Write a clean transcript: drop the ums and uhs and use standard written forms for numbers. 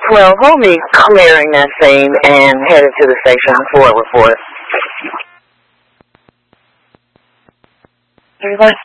Well, we'll be clearing that scene and headed to the station for a report. Everybody